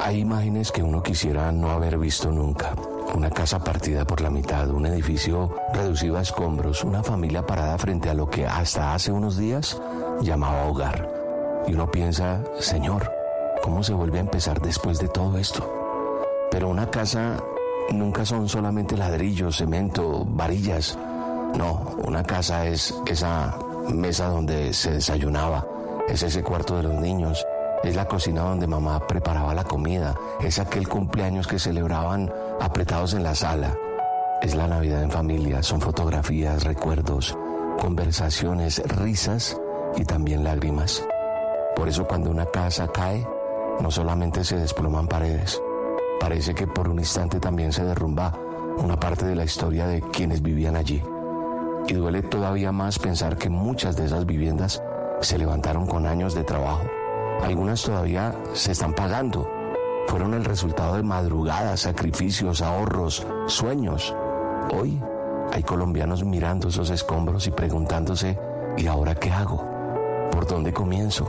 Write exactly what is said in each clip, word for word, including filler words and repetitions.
Hay imágenes que uno quisiera no haber visto nunca. Una casa partida por la mitad, un edificio reducido a escombros, una familia parada frente a lo que hasta hace unos días llamaba hogar. Y uno piensa, Señor, ¿cómo se vuelve a empezar después de todo esto? Pero una casa nunca son solamente ladrillos, cemento, varillas. No, una casa es esa mesa donde se desayunaba, es ese cuarto de los niños, es la cocina donde mamá preparaba la comida, es aquel cumpleaños que celebraban apretados en la sala, es la Navidad en familia, son fotografías, recuerdos, conversaciones, risas y también lágrimas. Por eso cuando una casa cae, no solamente se desploman paredes, parece que por un instante también se derrumba una parte de la historia de quienes vivían allí. Y duele todavía más pensar que muchas de esas viviendas se levantaron con años de trabajo. Algunas todavía se están pagando. Fueron el resultado de madrugadas, sacrificios, ahorros, sueños. Hoy hay colombianos mirando esos escombros y preguntándose, ¿y ahora qué hago? ¿Por dónde comienzo?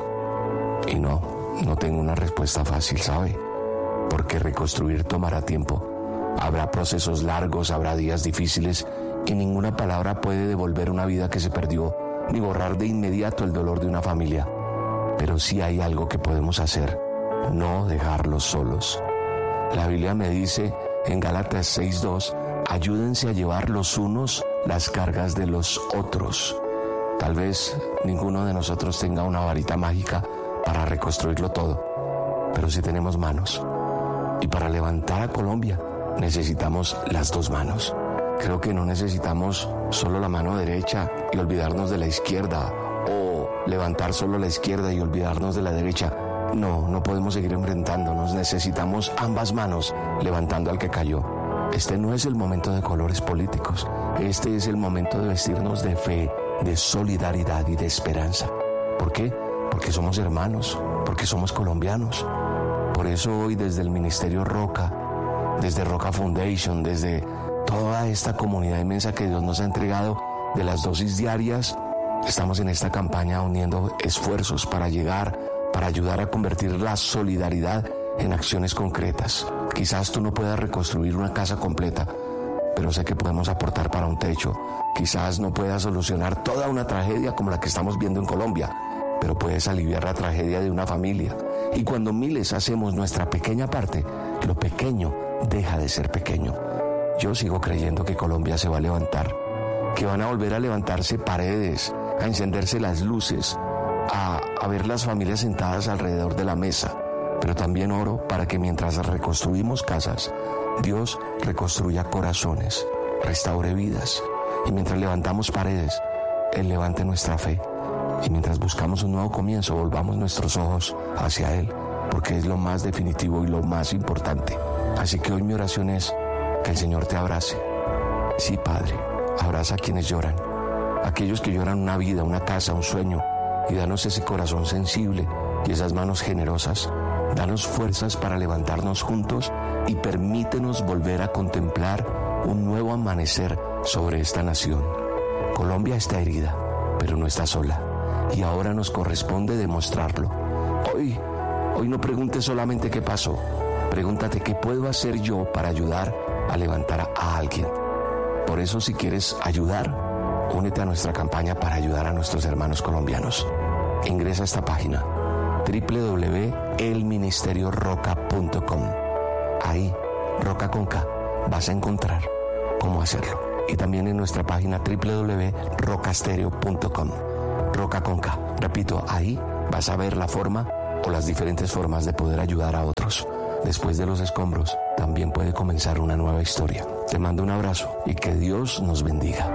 Y no, no tengo una respuesta fácil, ¿sabe? Porque reconstruir tomará tiempo. Habrá procesos largos, habrá días difíciles y ninguna palabra puede devolver una vida que se perdió, ni borrar de inmediato el dolor de una familia. Pero sí hay algo que podemos hacer, no dejarlos solos. La Biblia me dice en Gálatas seis dos, ayúdense a llevar los unos las cargas de los otros. Tal vez ninguno de nosotros tenga una varita mágica para reconstruirlo todo, pero sí tenemos manos. Y para levantar a Colombia necesitamos las dos manos. Creo que no necesitamos solo la mano derecha y olvidarnos de la izquierda, o levantar solo la izquierda y olvidarnos de la derecha. No, no podemos seguir enfrentándonos. Necesitamos ambas manos levantando al que cayó. Este no es el momento de colores políticos. Este es el momento de vestirnos de fe, de solidaridad y de esperanza. ¿Por qué? Porque somos hermanos, porque somos colombianos. Por eso hoy desde el Ministerio Roca, desde Roca Foundation, desde toda esta comunidad inmensa que Dios nos ha entregado de las dosis diarias, estamos en esta campaña uniendo esfuerzos para llegar, para ayudar a convertir la solidaridad en acciones concretas. Quizás tú no puedas reconstruir una casa completa, pero sé que podemos aportar para un techo. Quizás no puedas solucionar toda una tragedia como la que estamos viendo en Colombia, pero puedes aliviar la tragedia de una familia. Y cuando miles hacemos nuestra pequeña parte, lo pequeño deja de ser pequeño. Yo sigo creyendo que Colombia se va a levantar, que van a volver a levantarse paredes, a encenderse las luces, a, a ver las familias sentadas alrededor de la mesa. Pero también oro para que mientras reconstruimos casas, Dios reconstruya corazones, restaure vidas. Y mientras levantamos paredes, Él levante nuestra fe. Y mientras buscamos un nuevo comienzo, volvamos nuestros ojos hacia Él, porque es lo más definitivo y lo más importante. Así que hoy mi oración es que el Señor te abrace. Sí, Padre, abraza a quienes lloran, aquellos que lloran una vida, una casa, un sueño, y danos ese corazón sensible y esas manos generosas. Danos fuerzas para levantarnos juntos y permítenos volver a contemplar un nuevo amanecer sobre esta nación. Colombia está herida, pero no está sola, y ahora nos corresponde demostrarlo. Hoy, hoy no preguntes solamente qué pasó, pregúntate qué puedo hacer yo para ayudar a levantar a alguien. Por eso, si quieres ayudar, únete a nuestra campaña para ayudar a nuestros hermanos colombianos. Ingresa a esta página doble u doble u doble u punto el ministerio roca punto com. Ahí, Roca con K, vas a encontrar cómo hacerlo. Y también en nuestra página doble u doble u doble u punto rocastereo punto com. Roca con K. Repito, ahí vas a ver la forma o las diferentes formas de poder ayudar a otros. Después de los escombros, también puede comenzar una nueva historia. Te mando un abrazo y que Dios nos bendiga.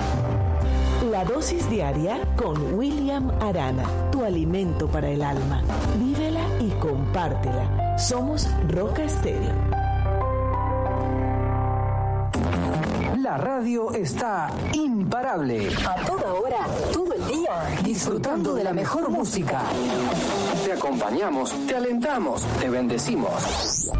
La dosis diaria con William Arana, tu alimento para el alma. Vívela y compártela. Somos Roca Estéreo. La radio está imparable. A toda hora, todo el día. Disfrutando de la mejor música. Te acompañamos, te alentamos, te bendecimos.